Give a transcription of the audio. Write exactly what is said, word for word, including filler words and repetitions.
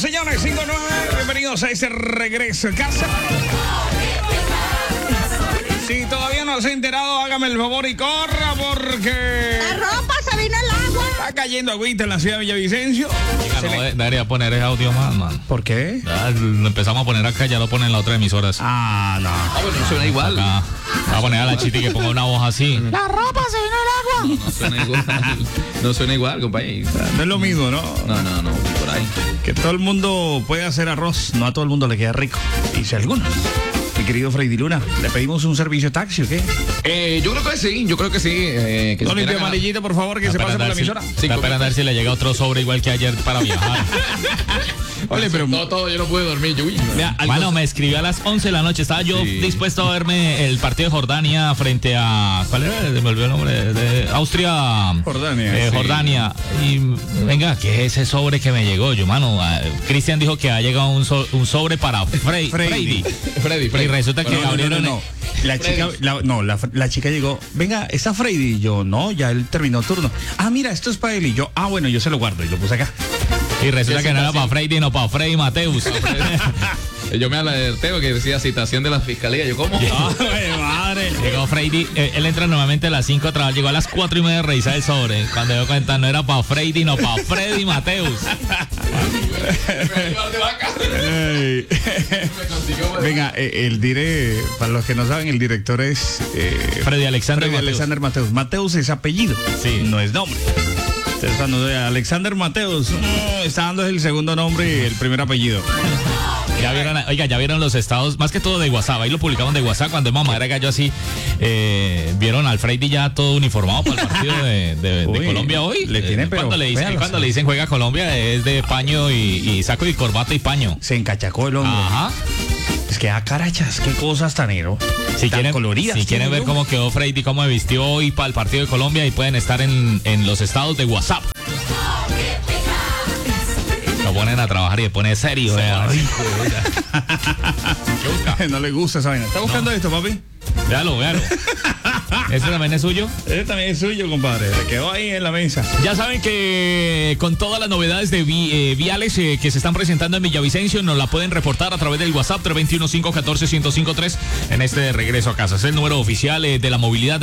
señores, cinco nueve. Bienvenidos a este regreso a casa. Si todavía no se ha enterado, hágame el favor y corra porque... La ropa se vino el agua. Está cayendo agüita en la ciudad de Villavicencio. Chica, no, le... debería poner ese audio más, man. ¿Por qué? Ya, lo empezamos a poner acá, ya lo ponen en la otra emisora. Ah, no. Ah, bueno, no suena igual. Acá. Va a poner a la Chiti que ponga una voz así. La ropa se vino el agua. No, no suena igual. No suena igual, compañero. No es lo mismo, ¿no? No, no, no, por ahí. Que todo el mundo puede hacer arroz, no a todo el mundo le queda rico. Dice algunos. Mi querido Freddy Luna, ¿le pedimos un servicio de taxi o qué? Eh, yo creo que sí, yo creo que sí. Eh, que No si limpia quiera- amarillito, por favor, que se pase por la emisora. Si, está esperando a ver si le llega otro sobre igual que ayer para viajar. Ole, pero... Todo, todo, yo no pude dormir. Yo, uy, Vea, algo- Bueno, me escribió a las once de la noche. Estaba yo Sí. dispuesto a verme el partido de Jordania frente a... ¿Cuál era? Me olvidó el nombre. De Austria. Jordania, Eh, sí. Jordania. Y venga, ¿qué es ese sobre que me llegó? Yo, mano, ah, Cristian dijo que ha llegado un, so- un sobre para Frey- Freddy. Freddy. Freddy, Y Freddy. resulta que No, no, no, abrieron... no, no. La chica, la, no, la, la chica llegó, venga, ¿está Freddy? Y yo, no, ya él terminó turno. Ah, mira, esto es para él. Y yo, ah, bueno, yo se lo guardo y lo puse acá. Y resulta ¿Qué que no era citación? para Freddy, no para Freddy Mateus. Yo me alerteo que decía citación de la fiscalía. Yo, ¿cómo? Ay, madre. Llegó Freddy, eh, él entra normalmente a las cinco a trabajar, llegó a las cuatro y media a revisar el sobre. Cuando dio cuenta, no era para Freddy, no para Freddy Mateus. Ey. Venga, eh, el dire, para los que no saben, el director es eh, Freddy Alexander Freddy Mateus. Alexander Mateus. Mateus es apellido, Sí. no es nombre. Entonces, cuando ve a Alexander Mateus, mm, está dando el segundo nombre y el primer apellido. Ya vieron, oiga, ya vieron los estados, más que todo de WhatsApp, ahí lo publicaron de WhatsApp cuando es mamá era gallo así, eh, vieron al Freddy ya todo uniformado para el partido de, de- de Uy, Colombia hoy. le tiene, Eh, pero cuando le dicen, véalo, cuando sí. le dicen juega Colombia es de paño y, y saco y corbata y paño. Se encachacó el hombre. Ajá. Es que a carachas, qué cosas tan ero. Si tan quieren, coloridas. si quieren tiene ver el cómo hombre. quedó Freddy, cómo me vistió hoy para el partido de Colombia, y pueden estar en, en los estados de WhatsApp. Lo ponen a trabajar y le pone serio. vea. Ay, No le gusta esa vaina. ¿Está buscando esto, papi? Véalo, véalo. ¿Este también es suyo? Ese también es suyo, compadre. Se quedó ahí en la mesa. Ya saben que con todas las novedades de vi- eh, viales eh, que se están presentando en Villavicencio, nos la pueden reportar a través del WhatsApp tres dos uno, cinco uno cuatro, uno cero cinco tres en este regreso a casa. Es el número oficial eh, de la movilidad